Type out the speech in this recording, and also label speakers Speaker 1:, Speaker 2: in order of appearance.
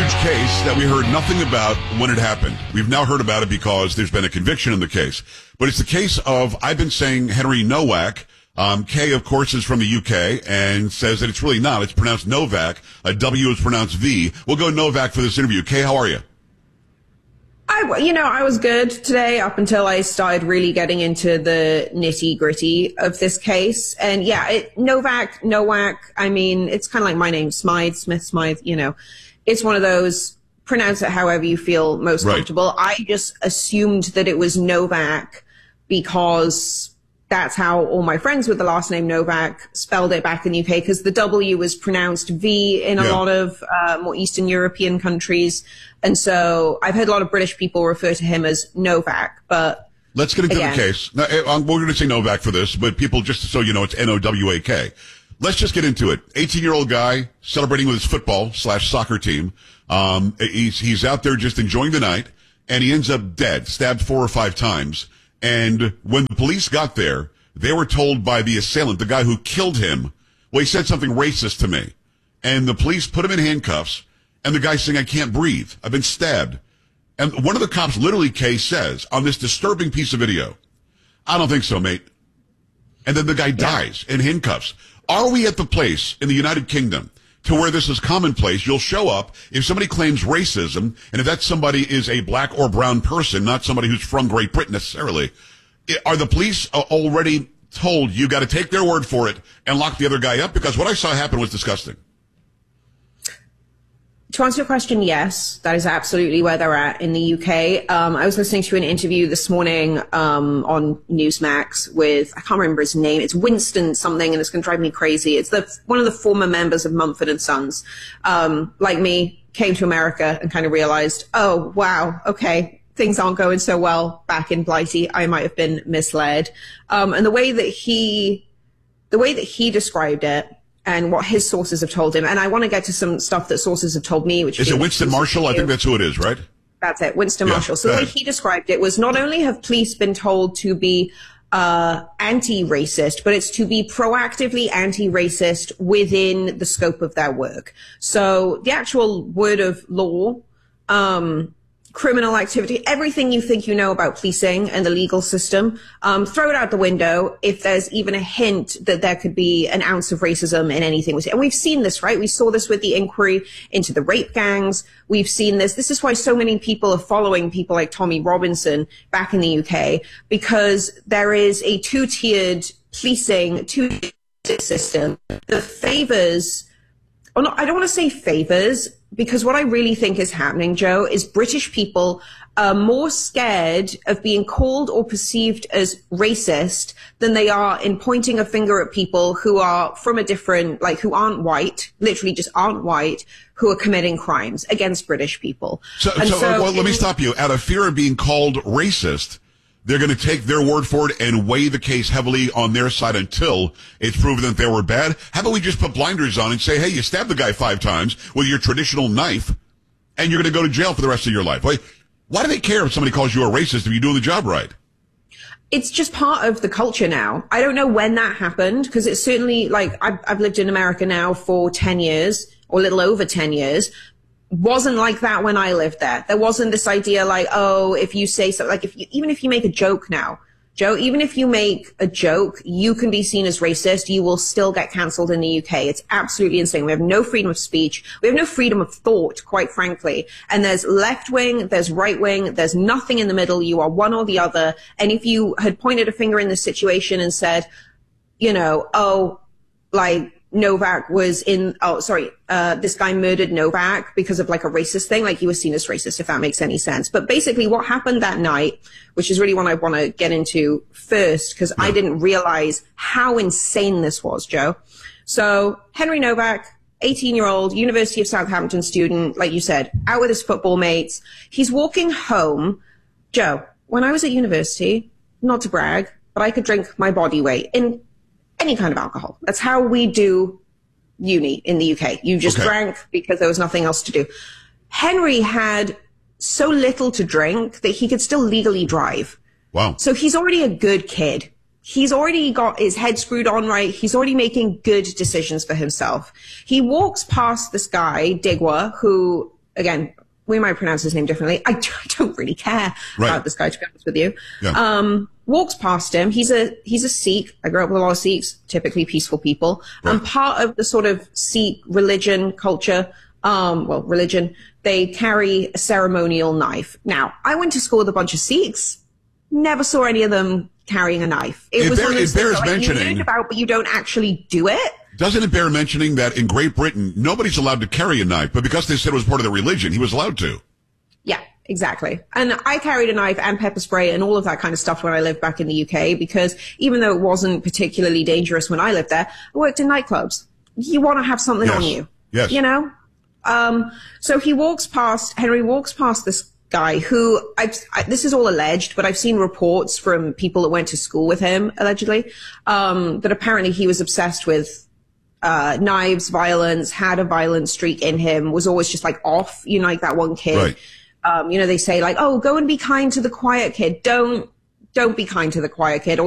Speaker 1: huge case that we heard nothing about when it happened. We've now heard about it because there's been a conviction in the case. But it's the case of, I've been saying Henry Nowak. Kay, of course, is from the UK and says that it's really not. It's pronounced Novak. A W is pronounced V. We'll go Novak for this interview. Kay, how are you?
Speaker 2: I was good today up until I started really getting into the nitty gritty of this case. And yeah, Nowak, I mean, it's kind of like my name, Smythe, Smith, it's one of those, pronounce it however you feel most comfortable. I just assumed that it was Novak because that's how all my friends with the last name Novak spelled it back in the UK, because the W was pronounced V in a lot of more Eastern European countries. And so I've heard a lot of British people refer to him as Novak, but
Speaker 1: let's get into the case. Now, we're going to say Novak for this, but people, just so you know, it's Nowak. Let's just get into it. 18-year-old guy celebrating with his football/soccer team. He's out there just enjoying the night, and he ends up dead, stabbed 4 or 5 times. And when the police got there, they were told by the assailant, the guy who killed him, well, he said something racist to me. And the police put him in handcuffs, and the guy's saying, I can't breathe. I've been stabbed. And one of the cops literally, Kay, says on this disturbing piece of video, I don't think so, mate. And then the guy dies in handcuffs. Are we at the place in the United Kingdom to where this is commonplace? You'll show up if somebody claims racism, and if that somebody is a black or brown person, not somebody who's from Great Britain necessarily. Are the police already told you got to take their word for it and lock the other guy up? Because what I saw happen was disgusting.
Speaker 2: To answer your question, yes, that is absolutely where they're at in the UK. I was listening to an interview this morning on Newsmax with, I can't remember his name. It's Winston something, and it's going to drive me crazy. It's one of the former members of Mumford & Sons, like me, came to America and kind of realized, oh, wow, okay, things aren't going so well back in Blighty. I might have been misled. And the way that he described it, and what his sources have told him. And I want to get to some stuff that sources have told me. Which
Speaker 1: is it Winston Marshall? I think that's who it is, right?
Speaker 2: That's it, Winston Marshall. So the way he described it was, not only have police been told to be anti-racist, but it's to be proactively anti-racist within the scope of their work. So the actual word of law, criminal activity, everything you think you know about policing and the legal system, throw it out the window if there's even a hint that there could be an ounce of racism in anything. And we've seen this, right? We saw this with the inquiry into the rape gangs. We've seen this. This is why so many people are following people like Tommy Robinson back in the UK, because there is a two-tiered policing, two-tiered system that favors, or not, I don't want to say favors, because what I really think is happening, Joe, is British people are more scared of being called or perceived as racist than they are in pointing a finger at people who are from a different, like, who aren't white, literally just aren't white, who are committing crimes against British people.
Speaker 1: So let me stop you. Out of fear of being called racist, they're going to take their word for it and weigh the case heavily on their side until it's proven that they were bad. How about we just put blinders on and say, hey, you stabbed the guy 5 times with your traditional knife, and you're going to go to jail for the rest of your life. Why do they care if somebody calls you a racist if you're doing the job right?
Speaker 2: It's just part of the culture now. I don't know when that happened, because it's certainly, like, I've lived in America now for 10 years, or a little over 10 years. Wasn't like that when I lived there. There wasn't this idea like, oh, if you say something, like, even if you make a joke now, Joe, even if you make a joke, you can be seen as racist. You will still get cancelled in the UK. It's absolutely insane. We have no freedom of speech. We have no freedom of thought, quite frankly. And there's left wing, there's right wing, there's nothing in the middle. You are one or the other. And if you had pointed a finger in this situation and said, Novak was this guy murdered Novak because of like a racist thing, like he was seen as racist, if that makes any sense. But basically what happened that night, which is really what I want to get into first, because I didn't realize how insane this was, Joe. So Henry Nowak, 18-year-old, University of Southampton student, like you said, out with his football mates. He's walking home. Joe, when I was at university, not to brag, but I could drink my body weight in any kind of alcohol. That's how we do uni in the UK. You just drank because there was nothing else to do. Henry had so little to drink that he could still legally drive.
Speaker 1: Wow.
Speaker 2: So he's already a good kid. He's already got his head screwed on right. He's already making good decisions for himself. He walks past this guy, Digwa, who again, we might pronounce his name differently. I don't really care about this guy, to be honest with you.
Speaker 1: Yeah.
Speaker 2: Walks past him. He's a Sikh. I grew up with a lot of Sikhs, typically peaceful people.
Speaker 1: Right.
Speaker 2: And part of the sort of Sikh religion, culture, religion, they carry a ceremonial knife. Now, I went to school with a bunch of Sikhs. Never saw any of them carrying a knife. It was one of those things that, like, you read about, but you don't actually do it.
Speaker 1: Doesn't it bear mentioning that in Great Britain, nobody's allowed to carry a knife, but because they said it was part of their religion, he was allowed to.
Speaker 2: Yeah, exactly. And I carried a knife and pepper spray and all of that kind of stuff when I lived back in the UK, because even though it wasn't particularly dangerous when I lived there, I worked in nightclubs. You want to have something on you.
Speaker 1: Yes.
Speaker 2: You know? So Henry walks past this guy who this is all alleged, but I've seen reports from people that went to school with him, allegedly, that apparently he was obsessed with knives, violence, had a violent streak in him, was always just like off, you know, like that one kid.
Speaker 1: Right.
Speaker 2: They say like, oh, go and be kind to the quiet kid. Don't be kind to the quiet kid.